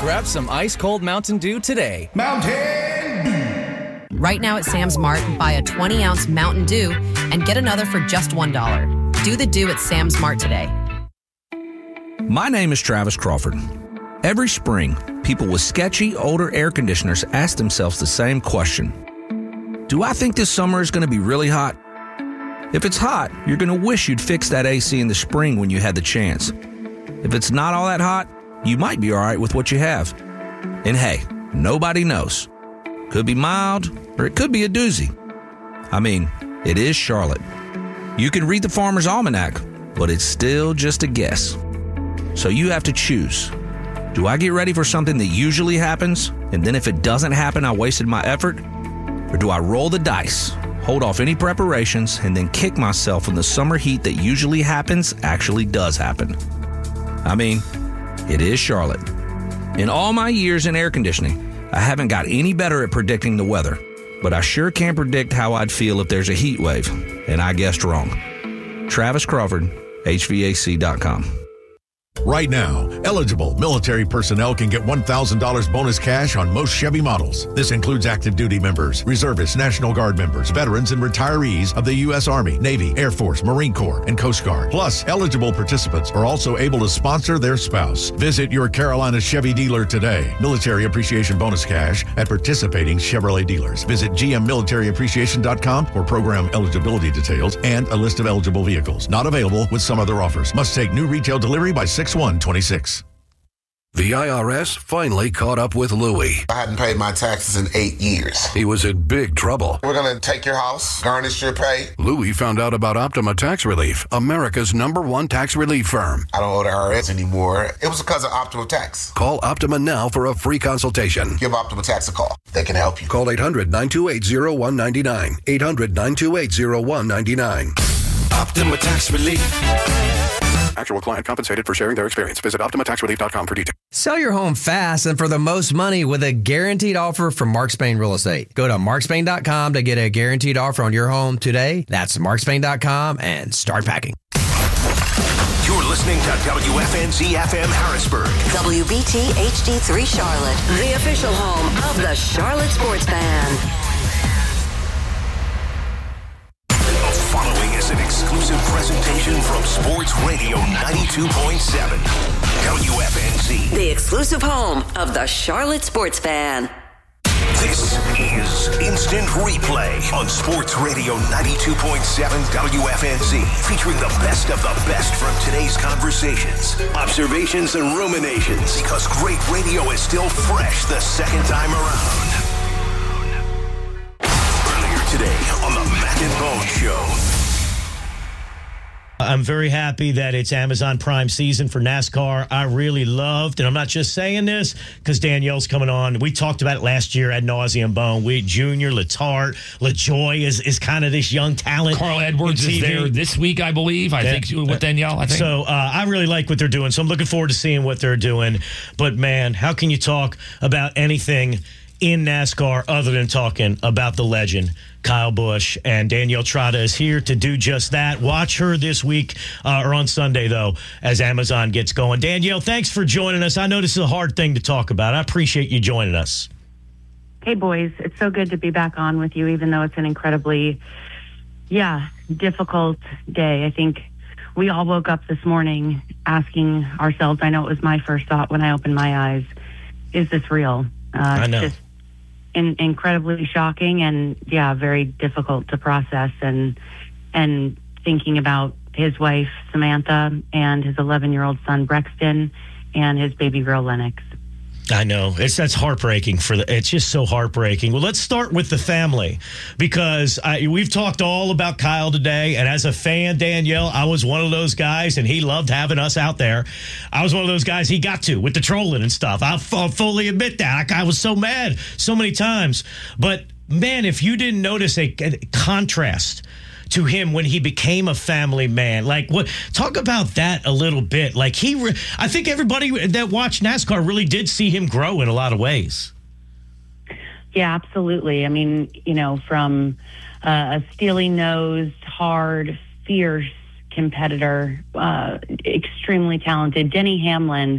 grab some ice-cold Mountain Dew today. Mountain Dew! Right now at Sam's Mart, buy a 20-ounce Mountain Dew and get another for just $1. Do the Dew at Sam's Mart today. My name is Travis Crawford. Every spring, people with sketchy, older air conditioners ask themselves the same question. Do I think this summer is going to be really hot? If it's hot, you're going to wish you'd fix that AC in the spring when you had the chance. If it's not all that hot, you might be all right with what you have. And hey, nobody knows. Could be mild, or it could be a doozy. I mean, it is Charlotte. You can read the Farmer's Almanac, but it's still just a guess. So you have to choose. Do I get ready for something that usually happens, and then if it doesn't happen, I wasted my effort? Or do I roll the dice, hold off any preparations, and then kick myself when the summer heat that usually happens actually does happen? I mean, it is Charlotte. In all my years in air conditioning, I haven't got any better at predicting the weather, but I sure can predict how I'd feel if there's a heat wave, and I guessed wrong. Travis Crawford, HVAC.com. Right now, eligible military personnel can get $1,000 bonus cash on most Chevy models. This includes active duty members, reservists, National Guard members, veterans, and retirees of the U.S. Army, Navy, Air Force, Marine Corps, and Coast Guard. Plus, eligible participants are also able to sponsor their spouse. Visit your Carolina Chevy dealer today. Military Appreciation Bonus Cash at participating Chevrolet dealers. Visit gmmilitaryappreciation.com for program eligibility details and a list of eligible vehicles. Not available with some other offers. Must take new retail delivery by 6/1/26. The IRS finally caught up with Louie. I hadn't paid my taxes in 8 years. He was in big trouble. We're going to take your house, garnish your pay. Louie found out about Optima Tax Relief, America's #1 tax relief firm. I don't owe the IRS anymore. It was because of Optima Tax. Call Optima now for a free consultation. Give Optima Tax a call. They can help you. Call 800-928-0199. 800-928-0199. Optima Tax Relief. Actual client compensated for sharing their experience. Visit OptimaTaxRelief.com for details. Sell your home fast and for the most money with a guaranteed offer from Mark Spain Real Estate. Go to markspain.com to get a guaranteed offer on your home today. That's markspain.com and start packing. You're listening to WFNZ FM Harrisburg. WBT HD3 Charlotte, the official home of the Charlotte Sports Fan. Following is an exclusive presentation from Sports Radio 92.7 WFNZ. The exclusive home of the Charlotte Sports Fan. This is Instant Replay on Sports Radio 92.7 WFNZ, featuring the best of the best from today's conversations, observations, and ruminations, because great radio is still fresh the second time around. Earlier today on the Mac and Bone Show. I'm very happy that it's Amazon Prime season for NASCAR. I really loved, and I'm not just saying this because Danielle's coming on. We talked about it last year ad nauseum, Bone. Junior, Letarte, LaJoy is kind of this young talent. Carl Edwards is there this week, I believe. I think with Danielle. So I really like what they're doing. So I'm looking forward to seeing what they're doing. But, man, how can you talk about anything in NASCAR other than talking about the legend, Kyle Busch? And Danielle Trotta is here to do just that. Watch her this week or on Sunday, though, as Amazon gets going. Danielle, thanks for joining us. I know this is a hard thing to talk about. I appreciate you joining us. Hey, boys. It's so good to be back on with you, even though it's an incredibly, difficult day. I think we all woke up this morning asking ourselves, I know it was my first thought when I opened my eyes, is this real? I know. Just incredibly shocking and very difficult to process, and thinking about his wife Samantha and his 11-year-old son Brexton and his baby girl Lennox. I know. That's heartbreaking. It's just so heartbreaking. Well, let's start with the family, because we've talked all about Kyle today, and as a fan, Danielle, I was one of those guys, and he loved having us out there. I was one of those guys he got to with the trolling and stuff. I'll fully admit that. I was so mad so many times. But, man, if you didn't notice a contrast to him when he became a family man. Talk about that a little bit. I think everybody that watched NASCAR really did see him grow in a lot of ways. Yeah, absolutely. I mean, from a steely-nosed, hard, fierce competitor, extremely talented. Denny Hamlin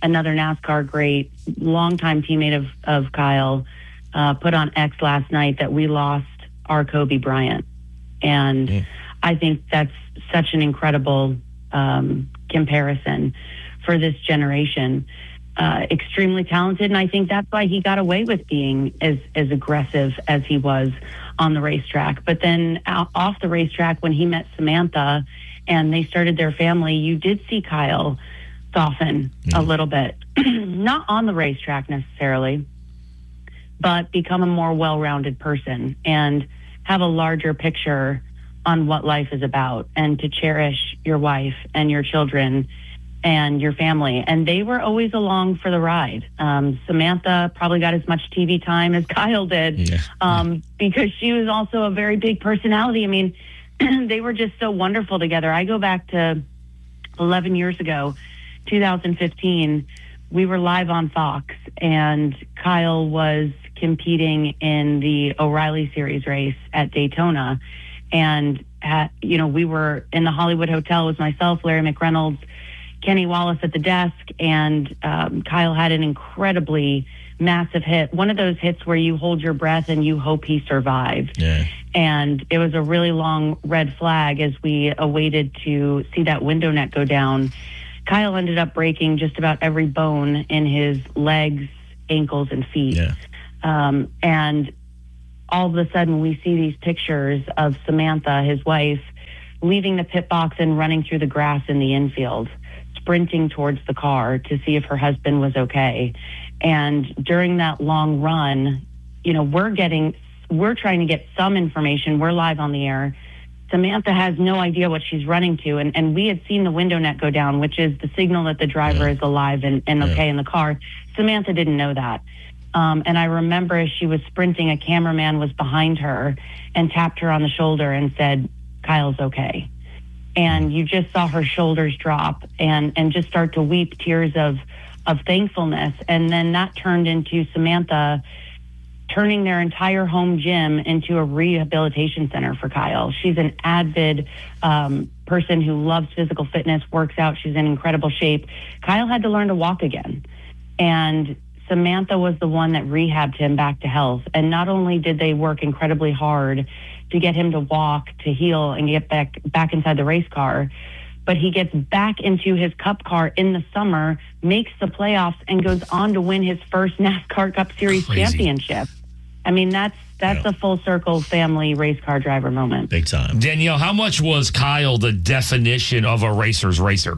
another NASCAR great, longtime teammate of Kyle, put on X last night that we lost our Kobe Bryant. And I think that's such an incredible comparison for this generation. Extremely talented, and I think that's why he got away with being as aggressive as he was on the racetrack. But then off the racetrack, when he met Samantha and they started their family, you did see Kyle soften a little bit. Not on the racetrack necessarily, but become a more well-rounded person and have a larger picture on what life is about, and to cherish your wife and your children and your family. And they were always along for the ride. Samantha probably got as much TV time as Kyle did, because she was also a very big personality. I mean, they were just so wonderful together. I go back to 11 years ago, 2015. We were live on Fox, and Kyle was competing in the O'Reilly Series race at Daytona. And, we were in the Hollywood Hotel. It was myself, Larry McReynolds, Kenny Wallace at the desk, and Kyle had an incredibly massive hit. One of those hits where you hold your breath and you hope he survived. Yeah. And it was a really long red flag as we awaited to see that window net go down. Kyle ended up breaking just about every bone in his legs, ankles, and feet. Yeah. And all of a sudden we see these pictures of Samantha, his wife, leaving the pit box and running through the grass in the infield, sprinting towards the car to see if her husband was okay. And during that long run, we're trying to get some information. We're live on the air. Samantha has no idea what she's running to. And we had seen the window net go down, which is the signal that the driver is alive and okay in the car. Samantha didn't know that. And I remember as she was sprinting, a cameraman was behind her and tapped her on the shoulder and said, "Kyle's okay." And you just saw her shoulders drop and just start to weep tears of thankfulness. And then that turned into Samantha turning their entire home gym into a rehabilitation center for Kyle. She's an avid person who loves physical fitness, works out. She's in incredible shape. Kyle had to learn to walk again. And Samantha was the one that rehabbed him back to health. And not only did they work incredibly hard to get him to walk, to heal, and get back inside the race car, but he gets back into his Cup car in the summer, makes the playoffs, and goes on to win his first NASCAR Cup Series championship. I mean, that's a full circle family race car driver moment. Big time. Danielle, how much was Kyle the definition of a racer's racer?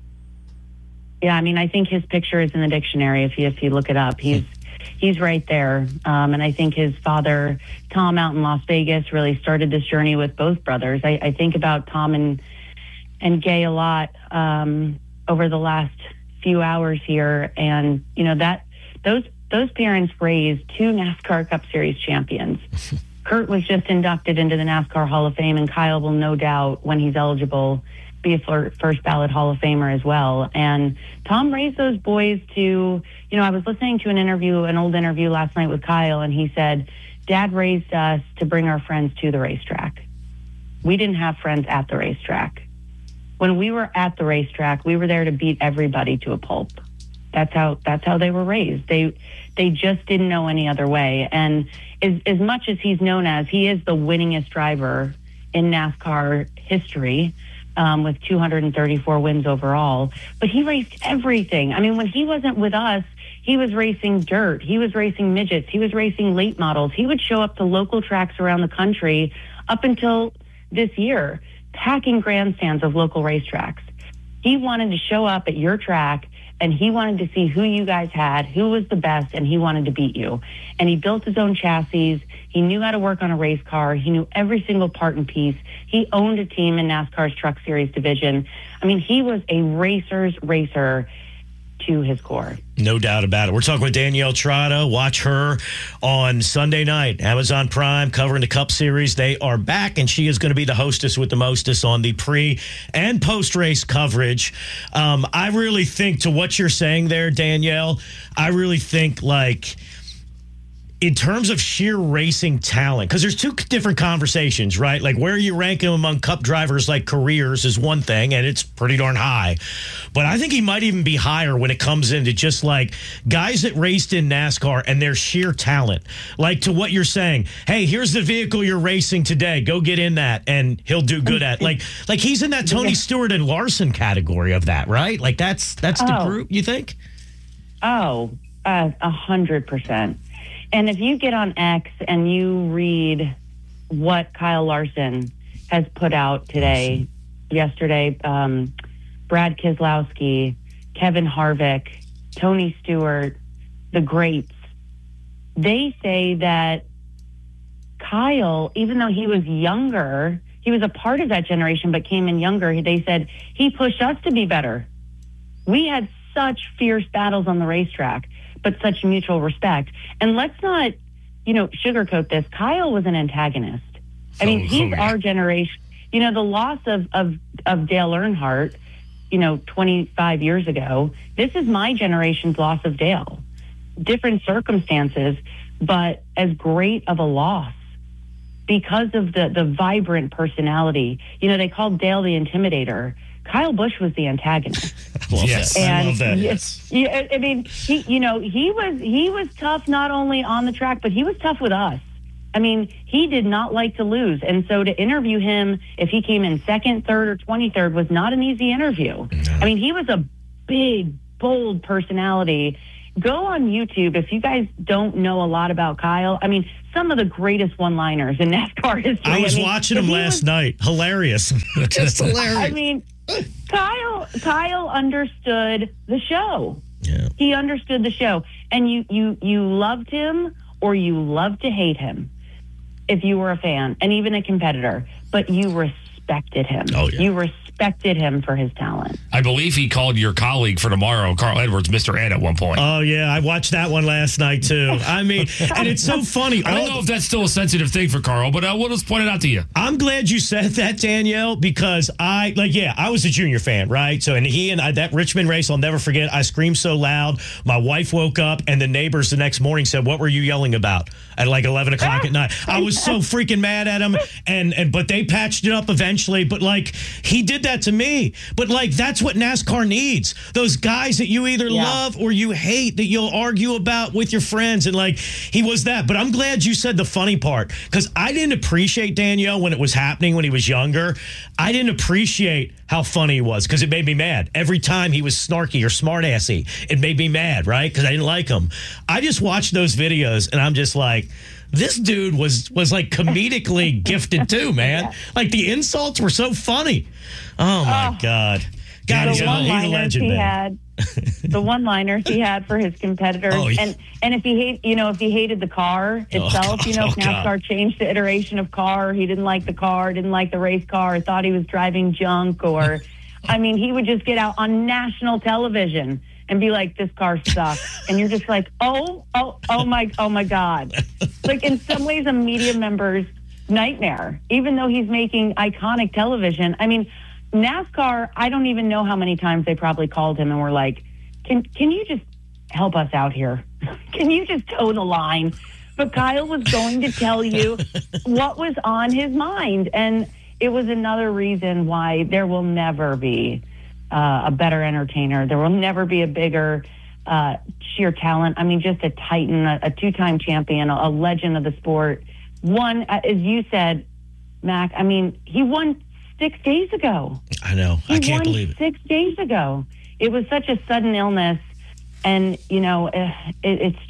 Yeah, I mean, I think his picture is in the dictionary if you look it up. He's right there. And I think his father, Tom, out in Las Vegas, really started this journey with both brothers. I think about Tom and Gay a lot over the last few hours here. And, that those parents raised two NASCAR Cup Series champions. Kurt was just inducted into the NASCAR Hall of Fame, and Kyle will no doubt, when he's eligible, be a first ballot Hall of Famer as well. And Tom raised those boys to, I was listening to an old interview last night with Kyle, and he said, "Dad raised us to bring our friends to the racetrack. We didn't have friends at the racetrack. When we were at the racetrack, we were there to beat everybody to a pulp." That's how they were raised. They just didn't know any other way. And as much as he's known as, he is the winningest driver in NASCAR history, with 234 wins overall. But he raced everything. I mean, when he wasn't with us, he was racing dirt. He was racing midgets. He was racing late models. He would show up to local tracks around the country up until this year, packing grandstands of local racetracks. He wanted to show up at your track, and he wanted to see who you guys had, who was the best, and he wanted to beat you. And he built his own chassis. He knew how to work on a race car. He knew every single part and piece. He owned a team in NASCAR's Truck Series division. I mean, he was a racer's racer to his core. No doubt about it. We're talking with Danielle Trotta. Watch her on Sunday night, Amazon Prime, covering the Cup Series. They are back, and she is going to be the hostess with the mostest on the pre- and post-race coverage. I really think, to what you're saying there, Danielle, I really think, in terms of sheer racing talent, because there's two different conversations, right? Like where you rank him among Cup drivers, like careers, is one thing, and it's pretty darn high. But I think he might even be higher when it comes into just like guys that raced in NASCAR and their sheer talent. Like to what you're saying, hey, here's the vehicle you're racing today. Go get in that, and he'll do good at. Like he's in that Tony Stewart and Larson category of that, right? Like that's the group, you think? 100%. And if you get on X and you read what Kyle Larson has put out yesterday, Brad Keselowski, Kevin Harvick, Tony Stewart, the greats, they say that Kyle, even though he was younger, he was a part of that generation but came in younger, they said he pushed us to be better. We had such fierce battles on the racetrack, but such mutual respect. And let's not, sugarcoat this. Kyle was an antagonist. I mean, he's our generation. The loss of Dale Earnhardt, 25 years ago, this is my generation's loss of Dale. Different circumstances, but as great of a loss because of the vibrant personality. They called Dale the Intimidator. Kyle Busch was the antagonist. Yes, I love that. Yes. I mean, he was tough not only on the track, but he was tough with us. I mean, he did not like to lose. And so to interview him, if he came in second, third, or 23rd, was not an easy interview. No. I mean, he was a big, bold personality. Go on YouTube if you guys don't know a lot about Kyle. I mean, some of the greatest one-liners in NASCAR history. I was watching him last night. Hilarious. Just hilarious. I mean, Kyle understood the show. Yeah. He understood the show. And you loved him or you loved to hate him if you were a fan and even a competitor. But you respected him. Oh, yeah. You respected him for his talent. I believe he called your colleague for tomorrow, Carl Edwards, Mr. Ed, at one point. Oh, yeah. I watched that one last night, too. I mean, and it's so funny. I don't know if that's still a sensitive thing for Carl, but I will just point it out to you. I'm glad you said that, Danielle, because I was a junior fan, right? So, and that Richmond race, I'll never forget. I screamed so loud. My wife woke up, and the neighbors the next morning said, "What were you yelling about?" At like 11 o'clock at night. I was so freaking mad at him, but they patched it up eventually. But like, he did that to me. But like, that's what NASCAR needs. Those guys that you either love or you hate that you'll argue about with your friends. And like, he was that. But I'm glad you said the funny part, because I didn't appreciate Danielle when it was happening when he was younger. I didn't appreciate how funny he was because it made me mad. Every time he was snarky or smart-assy, it made me mad, right? Because I didn't like him. I just watched those videos and I'm just like, this dude was like comedically gifted too, man. Yeah. Like the insults were so funny. Oh my God. God, he's a legend, man. The one-liners he had for his competitors, and if he hated the car itself, if NASCAR changed the iteration of car, he didn't like the car, didn't like the race car, thought he was driving junk, or, I mean, he would just get out on national television and be like, "This car sucks," and you're just like, oh my God. Like, in some ways, a media member's nightmare, even though he's making iconic television. I mean, NASCAR, I don't even know how many times they probably called him and were like, can you just help us out here? Can you just toe the line? But Kyle was going to tell you what was on his mind. And it was another reason why there will never be a better entertainer. There will never be a bigger sheer talent. I mean, just a titan, a two-time champion, a legend of the sport. One, as you said, Mac, I mean, he won 6 days ago. I know. I can't believe it. 6 days ago. It was such a sudden illness, and it's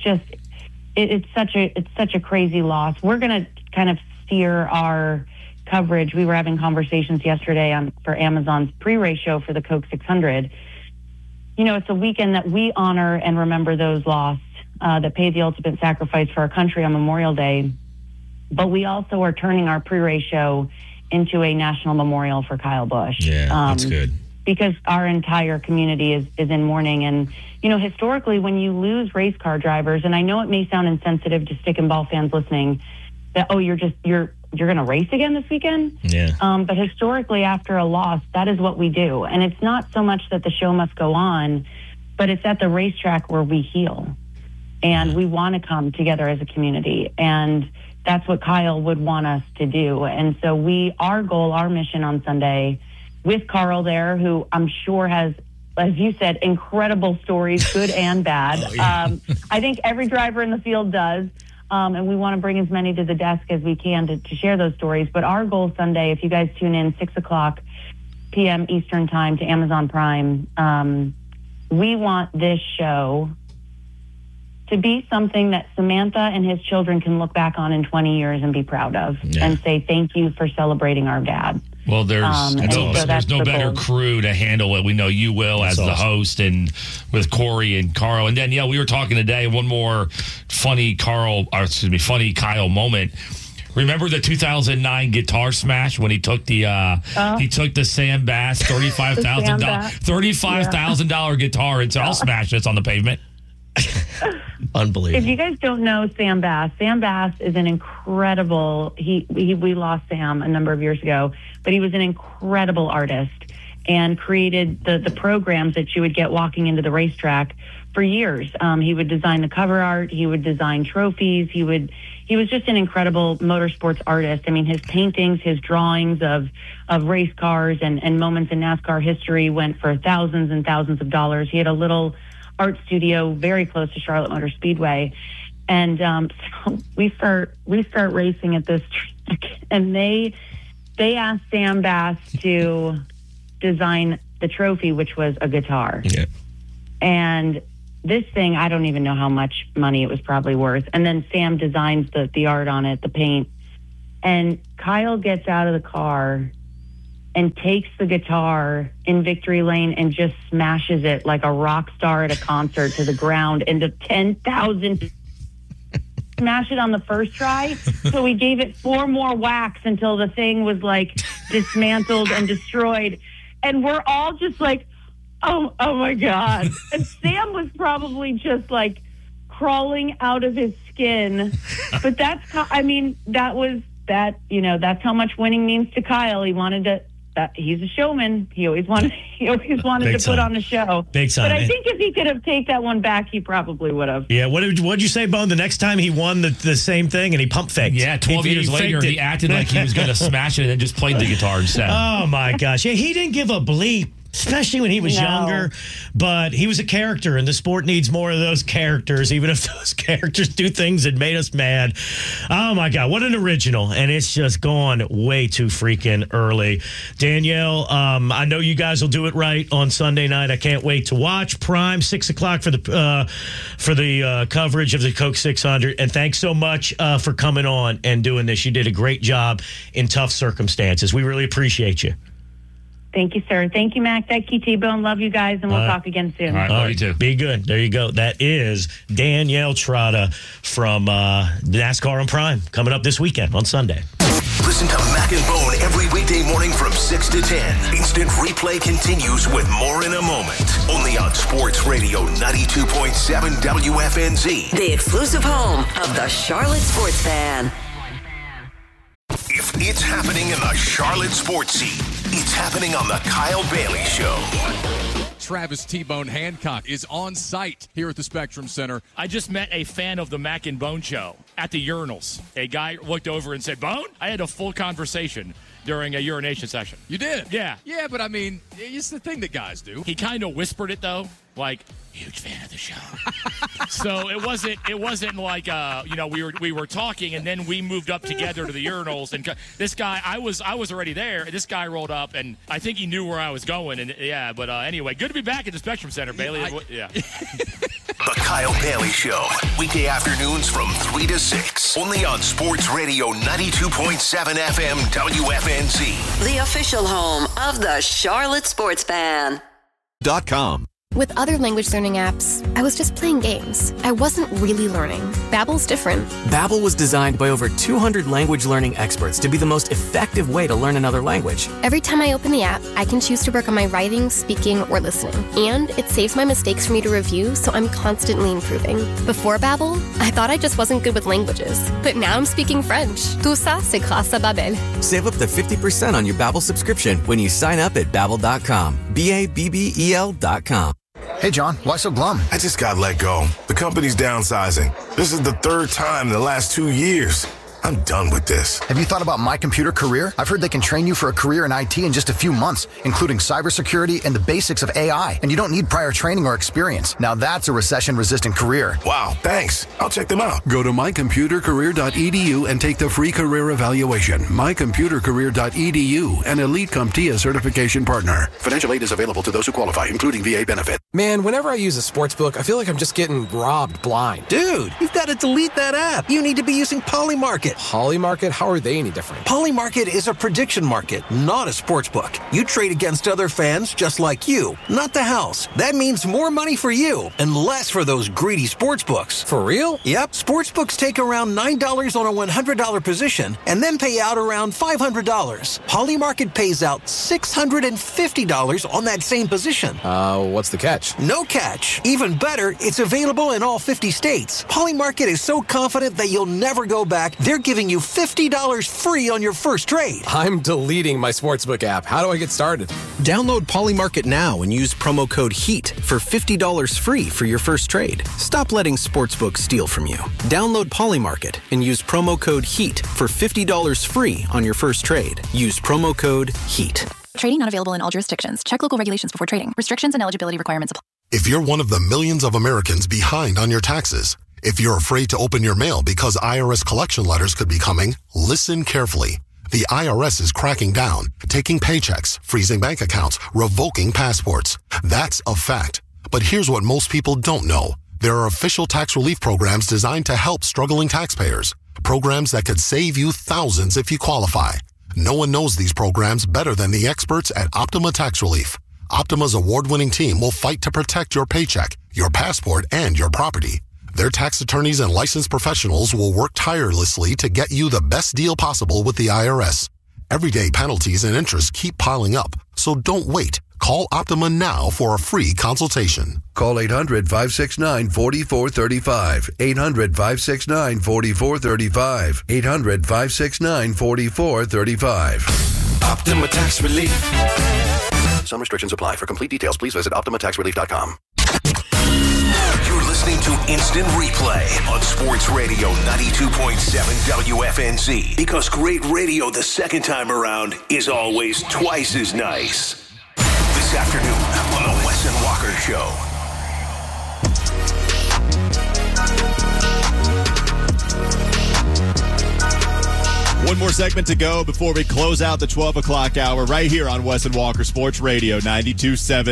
such a crazy loss. We're going to kind of steer our coverage. We were having conversations yesterday for Amazon's pre-race show for the Coke 600. It's a weekend that we honor and remember those lost that paid the ultimate sacrifice for our country on Memorial Day. But we also are turning our pre-race show into a national memorial for Kyle Busch. Yeah, that's good. Because our entire community is in mourning. And, historically, when you lose race car drivers, and I know it may sound insensitive to stick and ball fans listening, that, you're going to race again this weekend? Yeah. But historically, after a loss, that is what we do. And it's not so much that the show must go on, but it's at the racetrack where we heal. And we want to come together as a community. And that's what Kyle would want us to do. And so our goal, our mission on Sunday with Carl there, who I'm sure has, as you said, incredible stories, good and bad. I think every driver in the field does. And we want to bring as many to the desk as we can to share those stories. But our goal Sunday, if you guys tune in 6:00 p.m. Eastern time to Amazon Prime, we want this show to be something that Samantha and his children can look back on in 20 years and be proud of and say, thank you for celebrating our dad. Well, there's no better crew to handle it. We know you will as the host, and with Corey and Carl. And Danielle, we were talking today, one more funny Kyle moment. Remember the 2009 guitar smash when he took the Sam Bass $35,000 guitar and said, I'll smash this on the pavement. Unbelievable. If you guys don't know Sam Bass is an incredible, we lost Sam a number of years ago, but he was an incredible artist and created the programs that you would get walking into the racetrack for years. He would design the cover art, he would design trophies, he was just an incredible motorsports artist. I mean, his paintings, his drawings of race cars and moments in NASCAR history went for thousands and thousands of dollars. He had a little art studio very close to Charlotte Motor Speedway, and so we start racing at this track, and they asked Sam Bass to design the trophy, which was a guitar. Yeah. And this thing, I don't even know how much money it was probably worth. And then Sam designs the art on it, the paint, and Kyle gets out of the car and takes the guitar in victory lane and just smashes it like a rock star at a concert to the ground into 10,000. Smash it on the first try. So we gave it 4 more whacks until the thing was like dismantled and destroyed. And we're all just like, oh my God. And Sam was probably just like crawling out of his skin. But that's how much winning means to Kyle. He wanted to, he's a showman. He always wanted to put on a show. Big time. But I think if he could have taken that one back, he probably would have. Yeah. What'd you say, Bone? The next time he won the same thing and he pump faked. Yeah. 12 years later, he acted like he was going to smash it and then just played the guitar instead. Oh my gosh. Yeah. He didn't give a bleep. Especially when he was younger, but he was a character, and the sport needs more of those characters, even if those characters do things that made us mad. Oh, my God, what an original, and it's just gone way too freaking early. Danielle, I know you guys will do it right on Sunday night. I can't wait to watch. Prime, 6 o'clock for the coverage of the Coke 600, and thanks so much for coming on and doing this. You did a great job in tough circumstances. We really appreciate you. Thank you, sir. Thank you, Mac. Thank you, T-Bone. Love you guys, and we'll talk again soon. All right, love you too. Be good. There you go. That is Danielle Trotta from NASCAR on Prime, coming up this weekend on Sunday. Listen to Mac and Bone every weekday morning from 6 to 10. Instant Replay continues with more in a moment. Only on Sports Radio 92.7 WFNZ. The exclusive home of the Charlotte Sports Fan. If it's happening in the Charlotte sports scene, it's happening on the Kyle Bailey Show. Travis T-Bone Hancock is on site here at the Spectrum Center. I just met a fan of the Mac and Bone show at the urinals. A guy looked over and said, Bone? I had a full conversation during a urination session. You did? Yeah. Yeah, but I mean, it's the thing that guys do. He kind of whispered it, though, like, huge fan of the show. So it wasn't like we were talking and then we moved up together to the urinals, and this guy, I was already there, and this guy rolled up, and I think he knew where I was going, and anyway, good to be back at the Spectrum Center, Bailey. The Kyle Bailey Show, weekday afternoons from 3 to 6, only on Sports Radio 92.7 FM WFNZ. The official home of the Charlotte Sports Fan. .com. With other language learning apps, I was just playing games. I wasn't really learning. Babbel's different. Babbel was designed by over 200 language learning experts to be the most effective way to learn another language. Every time I open the app, I can choose to work on my writing, speaking, or listening. And it saves my mistakes for me to review, so I'm constantly improving. Before Babbel, I thought I just wasn't good with languages. But now I'm speaking French. Tout ça, c'est grâce à Babbel. Save up to 50% on your Babbel subscription when you sign up at Babbel.com. Babbel.com. Hey, John, why so glum? I just got let go. The company's downsizing. This is the third time in the last 2 years. I'm done with this. Have you thought about My Computer Career? I've heard they can train you for a career in IT in just a few months, including cybersecurity and the basics of AI. And you don't need prior training or experience. Now that's a recession-resistant career. Wow, thanks. I'll check them out. Go to mycomputercareer.edu and take the free career evaluation. mycomputercareer.edu, an Elite CompTIA certification partner. Financial aid is available to those who qualify, including VA benefit. Man, whenever I use a sports book, I feel like I'm just getting robbed blind. Dude, you've got to delete that app. You need to be using Polymarket. Polymarket? How are they any different? Polymarket is a prediction market, not a sports book. You trade against other fans just like you, not the house. That means more money for you and less for those greedy sports books. For real? Yep. Sports books take around $9 on a $100 position and then pay out around $500. Polymarket pays out $650 on that same position. What's the catch? No catch. Even better, it's available in all 50 states. Polymarket is so confident that you'll never go back, they're giving you $50 free on your first trade. I'm deleting my sportsbook app. How do I get started? Download Polymarket now and use promo code HEAT for $50 free for your first trade. Stop letting sportsbooks steal from you. Download Polymarket and use promo code HEAT for $50 free on your first trade. Use promo code HEAT. Trading not available in all jurisdictions. Check local regulations before trading. Restrictions and eligibility requirements apply. If you're one of the millions of Americans behind on your taxes, if you're afraid to open your mail because IRS collection letters could be coming, listen carefully. The IRS is cracking down, taking paychecks, freezing bank accounts, revoking passports. That's a fact. But here's what most people don't know. There are official tax relief programs designed to help struggling taxpayers. Programs that could save you thousands if you qualify. No one knows these programs better than the experts at Optima Tax Relief. Optima's award-winning team will fight to protect your paycheck, your passport, and your property. Their tax attorneys and licensed professionals will work tirelessly to get you the best deal possible with the IRS. Everyday penalties and interest keep piling up, so don't wait. Call Optima now for a free consultation. Call 800-569-4435. 800-569-4435. 800-569-4435. Optima Tax Relief. Some restrictions apply. For complete details, please visit OptimaTaxRelief.com. You're listening to Instant Replay on Sports Radio 92.7 WFNZ. Because great radio the second time around is always twice as nice. This afternoon on the Wes and Walker Show. One more segment to go before we close out the 12 o'clock hour right here on Wes and Walker Sports Radio 92.7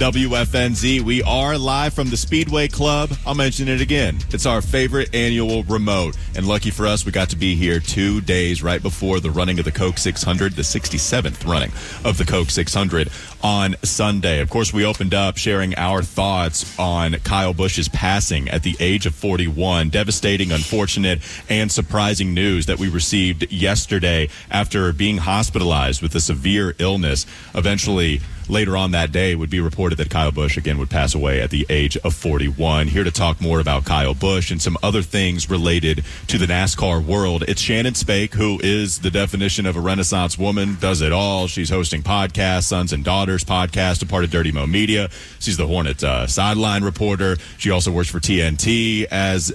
WFNZ. We are live from the Speedway Club. I'll mention it again. It's our favorite annual remote. And lucky for us, we got to be here 2 days right before the running of the Coke 600, the 67th running of the Coke 600 on Sunday. Of course, we opened up sharing our thoughts on Kyle Busch's passing at the age of 41. Devastating, unfortunate, and surprising news that we received yesterday after being hospitalized with a severe illness. Eventually, later on that day, it would be reported that Kyle Busch again would pass away at the age of 41. Here to talk more about Kyle Busch and some other things related to the NASCAR world, it's Shannon Spake, who is the definition of a Renaissance woman, does it all. She's hosting podcasts, Sons and Daughters podcast, a part of Dirty Mo Media. She's the Hornets sideline reporter. She also works for TNT as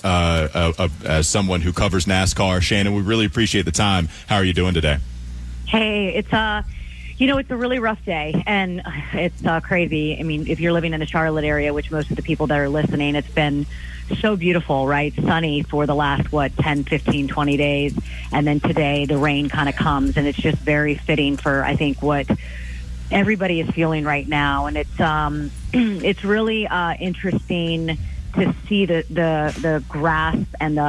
someone who covers NASCAR. Shannon, we really appreciate the time. How are you doing today? Hey, it's it's a really rough day, and it's crazy. I mean, if you're living in the Charlotte area, which most of the people that are listening, it's been so beautiful, right? Sunny for the last, 10, 15, 20 days. And then today the rain kind of comes, and it's just very fitting for, I think, what everybody is feeling right now. And it's really interesting to see the grasp and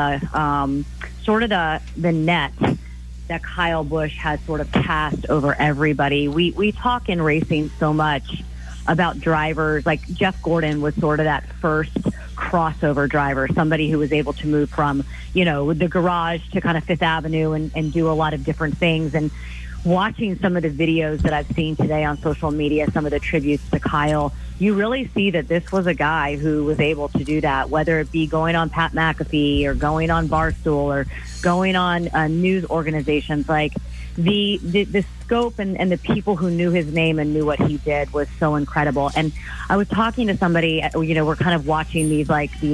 the sort of the net that Kyle Busch has sort of cast over everybody. We talk in racing so much about drivers, like Jeff Gordon was sort of that first crossover driver, somebody who was able to move from, the garage to kind of Fifth Avenue and do a lot of different things. And watching some of the videos that I've seen today on social media, some of the tributes to Kyle, you really see that this was a guy who was able to do that, whether it be going on Pat McAfee or going on Barstool or going on news organizations. Like, the scope and the people who knew his name and knew what he did was so incredible. And I was talking to somebody, we're kind of watching these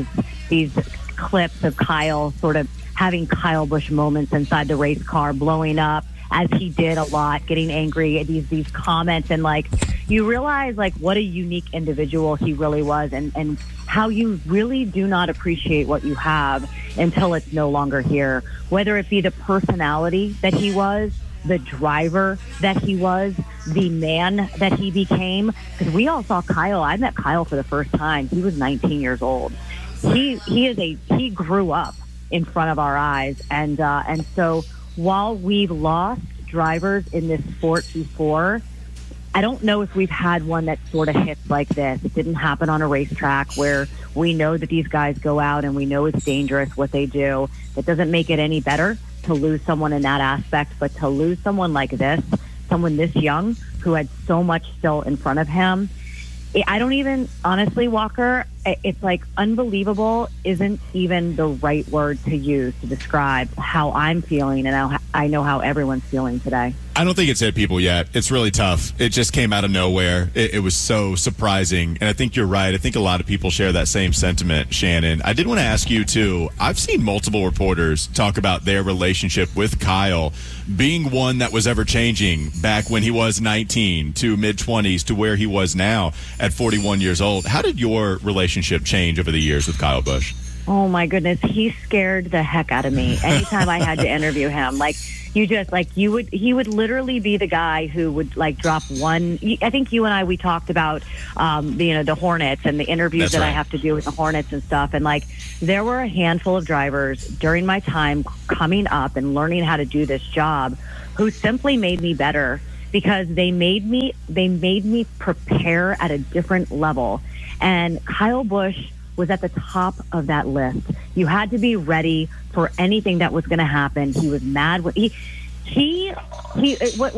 clips of Kyle sort of having Kyle Busch moments inside the race car, blowing up as he did a lot, getting angry at these comments, and you realize what a unique individual he really was, and how you really do not appreciate what you have until it's no longer here, whether it be the personality that he was, the driver that he was, the man that he became. Because we all saw Kyle. I met Kyle for the first time. He was 19 years old. He grew up in front of our eyes, and so while we've lost drivers in this sport before, I don't know if we've had one that sort of hits like this. It didn't happen on a racetrack where we know that these guys go out and we know it's dangerous what they do. It doesn't make it any better to lose someone in that aspect, but to lose someone like this, someone this young who had so much still in front of him, I don't even, honestly, Walker, it's unbelievable isn't even the right word to use to describe how I'm feeling, and I know how everyone's feeling today. I don't think it's hit people yet. It's really tough. It just came out of nowhere. It was so surprising. And I think you're right. I think a lot of people share that same sentiment, Shannon. I did want to ask you, too. I've seen multiple reporters talk about their relationship with Kyle being one that was ever changing back when he was 19 to mid-20s to where he was now at 41 years old. How did your relationship change over the years with Kyle Busch? Oh, my goodness. He scared the heck out of me anytime I had to interview him. He would literally be the guy who would drop one. I think you and I, we talked about, the Hornets and the interviews I have to do with the Hornets and stuff. And there were a handful of drivers during my time coming up and learning how to do this job who simply made me better, because they made me prepare at a different level. And Kyle Busch was at the top of that list. You had to be ready for anything that was going to happen. He was mad. What